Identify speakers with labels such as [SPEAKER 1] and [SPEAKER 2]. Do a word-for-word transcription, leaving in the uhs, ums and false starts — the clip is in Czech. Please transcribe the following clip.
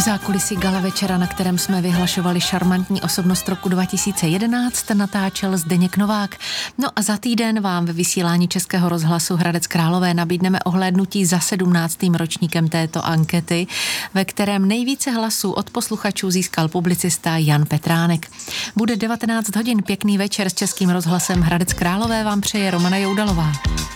[SPEAKER 1] zákulisí gala večera, na kterém jsme vyhlašovali šarmantní osobnost roku dva tisíce jedenáct, natáčel Zdeněk Novák. No a za týden vám ve vysílání Českého rozhlasu Hradec Králové nabídneme ohlédnutí za sedmnáctým ročníkem této ankety, ve kterém nejvíce hlasů od posluchačů získal publicista Jan Petránek. Bude devatenáct hodin, pěkný večer s Českým rozhlasem Hradec Králové vám přeje Romana Joudalová.